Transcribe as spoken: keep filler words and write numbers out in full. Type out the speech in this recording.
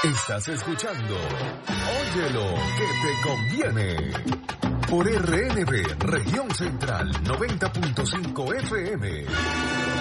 Estás escuchando Óyelo, que te conviene. Por R N B, Región Central, noventa punto cinco F M.